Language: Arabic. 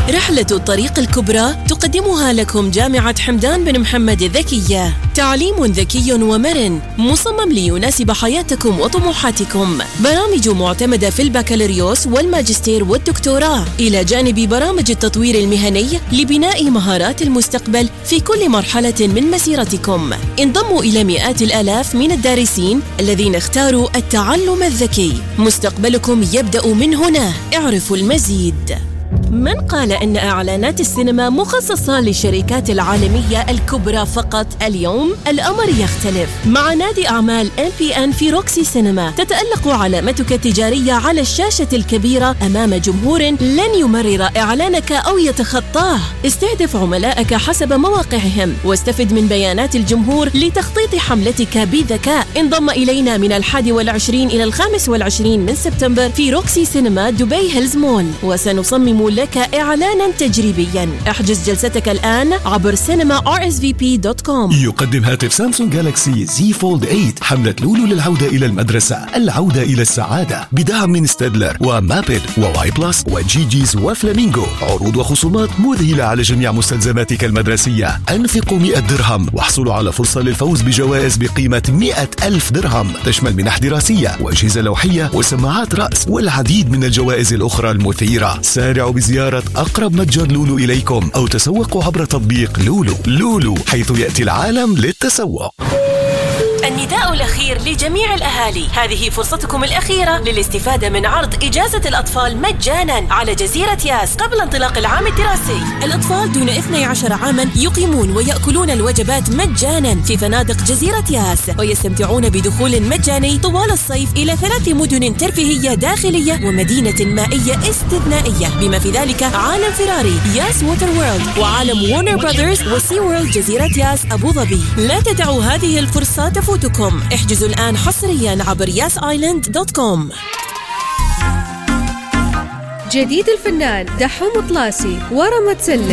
رحلة الطريق الكبرى تقدمها لكم جامعة حمدان بن محمد الذكية. تعليم ذكي ومرن مصمم ليناسب حياتكم وطموحاتكم. برامج معتمدة في البكالوريوس والماجستير والدكتوراه، إلى جانب برامج التطوير المهني لبناء مهارات المستقبل في كل مرحلة من مسيرتكم. انضموا إلى مئات الآلاف من الدارسين الذين اختاروا التعلم الذكي. مستقبلكم يبدأ من هنا. اعرفوا المزيد. من قال أن إعلانات السينما مخصصة للشركات العالمية الكبرى فقط؟ اليوم الأمر يختلف. مع نادي أعمال MPN في روكسي سينما تتألق علامتك التجارية على الشاشة الكبيرة أمام جمهور لن يمرر إعلانك أو يتخطاه. استهدف عملائك حسب مواقعهم واستفد من بيانات الجمهور لتخطيط حملتك بذكاء. انضم إلينا من 21 إلى 25 من سبتمبر في روكسي سينما دبي هيلز مول، وسنصمم لك إعلانا تجريبيا. احجز جلستك الآن عبر cinema.rsvp.com. يقدم هاتف سامسونج جالاكسي زي فولد 8 حملة لولو للعودة إلى المدرسة، العودة إلى السعادة، بدعم من ستادلر ومابل وواي بلس وجي جيز وفلامينغو. عروض وخصومات مذهلة على جميع مستلزماتك المدرسية. أنفقوا 100 درهم واحصلوا على فرصة للفوز بجوائز بقيمة 100,000 درهم، تشمل منح دراسية وأجهزة لوحية وسماعات رأس والعديد من الجوائز الأخرى المثيرة. سارعوا بزيارة أقرب متجر لولو إليكم أو تسوقوا عبر تطبيق لولو. لولو، حيث يأتي العالم للتسوق. النداء الأخير لجميع الأهالي، هذه فرصتكم الأخيرة للاستفادة من عرض إجازة الأطفال مجانا على جزيرة ياس قبل انطلاق العام الدراسي. الأطفال دون 12 عاما يقيمون ويأكلون الوجبات مجانا في فنادق جزيرة ياس، ويستمتعون بدخول مجاني طوال الصيف إلى 3 مدن ترفيهية داخلية ومدينة مائية استثنائية، بما في ذلك عالم فيراري ياس ووتر وورلد، وعالم وورنر براذرز وسي وورلد جزيرة ياس أبو ظبي. لا تدعوا هذه الفرصة تفوتكم. احجزوا الآن حصريا عبر yasisland.com. جديد الفنان دحوم طلاسي ورمة سلة.